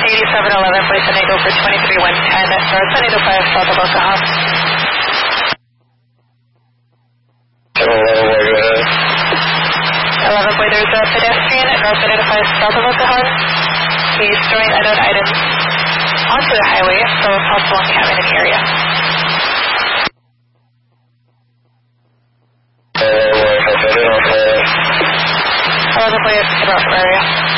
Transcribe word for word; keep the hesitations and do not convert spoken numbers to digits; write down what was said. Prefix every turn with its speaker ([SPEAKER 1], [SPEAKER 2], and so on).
[SPEAKER 1] eighty-seven eleven, place an angle for twenty-three one ten, north ten eight oh five, south of Oklahoma. eleven boy, there's a pedestrian at north ten eight oh five, south of Oklahoma. He's throwing unknown items onto the highway, so possible encampment in the area. eleven boy, get off area.